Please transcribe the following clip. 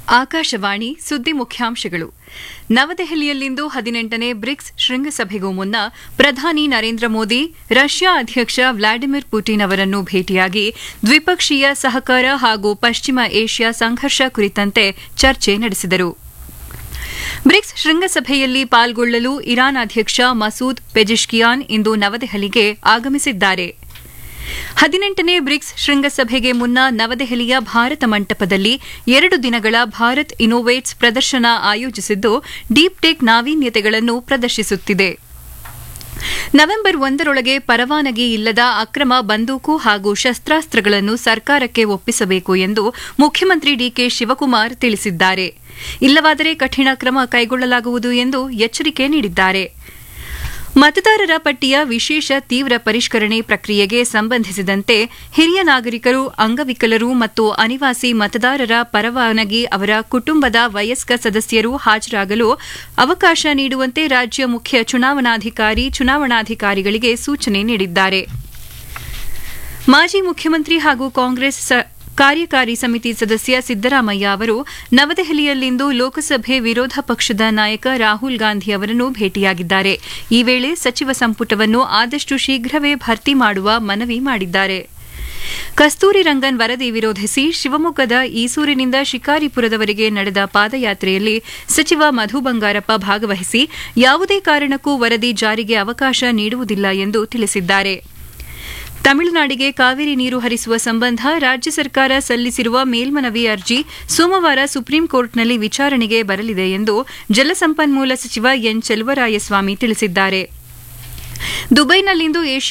ಆಕಾಶವಾಣಿ ಸುದ್ದಿ ಮುಖ್ಯಾಂಶಗಳು. ನವದೆಹಲಿಯಲ್ಲಿಂದು 18ನೇ ಬ್ರಿಕ್ಸ್ ಶೃಂಗಸಭೆಗೂ ಮುನ್ನ ಪ್ರಧಾನಿ ನರೇಂದ್ರ ಮೋದಿ ರಷ್ಯಾ ಅಧ್ಯಕ್ಷ ವ್ಲಾಡಿಮಿರ್ ಪುಟಿನ್ ಅವರನ್ನು ಭೇಟಿಯಾಗಿ ದ್ವಿಪಕ್ಷೀಯ ಸಹಕಾರ ಹಾಗೂ ಪಶ್ಚಿಮ ಏಷ್ಯಾ ಸಂಘರ್ಷ ಕುರಿತಂತೆ ಚರ್ಚೆ ನಡೆಸಿದರು. ಬ್ರಿಕ್ಸ್ ಶೃಂಗಸಭೆಯಲ್ಲಿ ಪಾಲ್ಗೊಳ್ಳಲು ಇರಾನ್ ಅಧ್ಯಕ್ಷ ಮಸೂದ್ ಪೆಜಿಶ್ಕಿಯಾನ್ ಇಂದು ನವದೆಹಲಿಗೆ ಆಗಮಿಸಿದ್ದಾರೆ. 18ನೇ ಬ್ರಿಕ್ಸ್ ಶೃಂಗಸಭೆಗೆ ಮುನ್ನ ನವದೆಹಲಿಯ ಭಾರತ ಮಂಟಪದಲ್ಲಿ 2 ದಿನಗಳ ಭಾರತ್ ಇನ್ನೋವೇಟ್ಸ್ ಪ್ರದರ್ಶನ ಆಯೋಜಿಸಿದ್ದು ಡೀಪ್ ಟೆಕ್ ನಾವೀನ್ಯತೆಗಳನ್ನು ಪ್ರದರ್ಶಿಸುತ್ತಿದೆ. ನವೆಂಬರ್ 1ರೊಳಗೆ ಪರವಾನಗಿ ಇಲ್ಲದ ಅಕ್ರಮ ಬಂದೂಕು ಹಾಗೂ ಶಸ್ತ್ರಾಸ್ತ್ರಗಳನ್ನು ಸರ್ಕಾರಕ್ಕೆ ಒಪ್ಪಿಸಬೇಕು ಎಂದು ಮುಖ್ಯಮಂತ್ರಿ ಡಿಕೆ ಶಿವಕುಮಾರ್ ತಿಳಿಸಿದ್ದಾರೆ. ಇಲ್ಲವಾದರೆ ಕಠಿಣ ಕ್ರಮ ಕೈಗೊಳ್ಳಲಾಗುವುದು ಎಂದು ಎಚ್ಚರಿಕೆ ನೀಡಿದ್ದಾರೆ. ಮತದಾರರ ಪಟ್ಟಿಯ ವಿಶೇಷ ತೀವ್ರ ಪರಿಷ್ಕರಣೆ ಪ್ರಕ್ರಿಯೆಗೆ ಸಂಬಂಧಿಸಿದಂತೆ ಹಿರಿಯ ನಾಗರಿಕರು, ಅಂಗವಿಕಲರು ಮತ್ತು ಅನಿವಾಸಿ ಮತದಾರರ ಪರವಾನಗಿ ಅವರ ಕುಟುಂಬದ ವಯಸ್ಕ ಸದಸ್ಯರು ಹಾಜರಾಗಲು ಅವಕಾಶ ನೀಡುವಂತೆ ರಾಜ್ಯ ಮುಖ್ಯ ಚುನಾವಣಾಧಿಕಾರಿಗಳಿಗೆ ಸೂಚನೆ ನೀಡಿದ್ದಾರೆ. ಮಾಜಿ ಮುಖ್ಯಮಂತ್ರಿ ಹಾಗೂ ಕಾಂಗ್ರೆಸ್ ಕಾರ್ಯಕಾರಿ ಸಮಿತಿ ಸದಸ್ಯ ಸಿದ್ದರಾಮಯ್ಯ ಅವರು ನವದೆಹಲಿಯಲ್ಲಿಂದು ಲೋಕಸಭೆ ವಿರೋಧ ಪಕ್ಷದ ನಾಯಕ ರಾಹುಲ್ ಗಾಂಧಿ ಅವರನ್ನು ಭೇಟಿಯಾಗಿದ್ದಾರೆ. ಈ ವೇಳೆ ಸಚಿವ ಸಂಪುಟವನ್ನು ಆದಷ್ಟು ಶೀಘ್ರವೇ ಭರ್ತಿ ಮಾಡುವ ಮನವಿ ಮಾಡಿದ್ದಾರೆ. ಕಸ್ತೂರಿ ರಂಗನ್ ವರದಿ ವಿರೋಧಿಸಿ ಶಿವಮೊಗ್ಗದ ಈಸೂರಿನಿಂದ ಶಿಕಾರಿಪುರದವರೆಗೆ ನಡೆದ ಪಾದಯಾತ್ರೆಯಲ್ಲಿ ಸಚಿವ ಮಧು ಬಂಗಾರಪ್ಪ ಭಾಗವಹಿಸಿ ಯಾವುದೇ ಕಾರಣಕ್ಕೂ ವರದಿ ಜಾರಿಗೆ ಅವಕಾಶ ನೀಡುವುದಿಲ್ಲ ಎಂದು ತಿಳಿಸಿದ್ದಾರೆ. ತಮಿಳುನಾಡಿಗೆ ಕಾವೇರಿ ನೀರು ಹರಿಸುವ ಸಂಬಂಧ ರಾಜ್ಯ ಸರ್ಕಾರ ಸಲ್ಲಿಸಿರುವ ಮೇಲ್ಮನವಿ ಅರ್ಜಿ ಸೋಮವಾರ ಸುಪ್ರೀಂ ಕೋರ್ಟ್ನಲ್ಲಿ ವಿಚಾರಣೆಗೆ ಬರಲಿದೆ ಎಂದು ಜಲಸಂಪನ್ಮೂಲ ಸಚಿವ ಎನ್ ಚೆಲುವರಾಯಸ್ವಾಮಿ ತಿಳಿಸಿದ್ದಾರೆ. ದುಬೈನಲ್ಲಿಂದು